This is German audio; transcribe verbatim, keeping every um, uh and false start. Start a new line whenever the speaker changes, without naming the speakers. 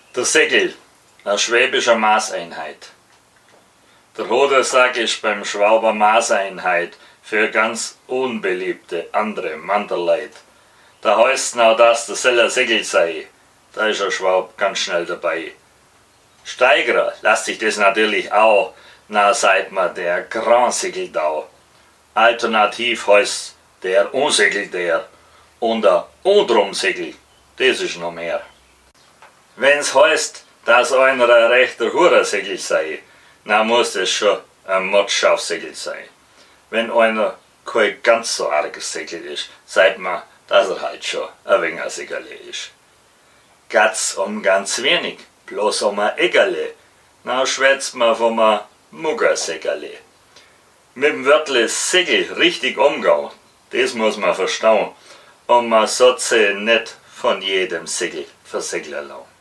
Der Segel, eine schwäbische Maßeinheit. Der Hodensack ist beim Schwaber Maßeinheit für ganz unbeliebte andere Manderleid. Da heißt noch, dass der Seller Segel sei. Da ist der Schwab ganz schnell dabei. Steigern lässt sich das natürlich auch, na sagt man der Grand Segeldau. Alternativ heißt der Unsegel und der Undrumsegel, das ist noch mehr. Wenn's heißt, dass einer ein rechter Hurersegel sei, dann muss das schon ein Mordschafsegel sein. Wenn einer kein ganz so arges Segel ist, sagt man, dass er halt schon ein wenig ein Segele ist. Geht's um ganz wenig, bloß um ein Eggerle, dann schwätzt man von einem Muggersegele. Mit dem Wörtle Segel richtig umgehen, das muss man verstehen, und man sollte sich nicht von jedem Segel versegeln lassen.